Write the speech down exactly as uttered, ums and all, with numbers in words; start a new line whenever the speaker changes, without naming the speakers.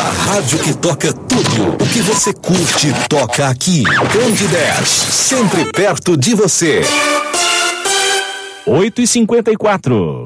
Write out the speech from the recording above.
A rádio que toca tudo o que você curte toca aqui. Band dez, sempre perto de você.
oito e cinquenta e quatro.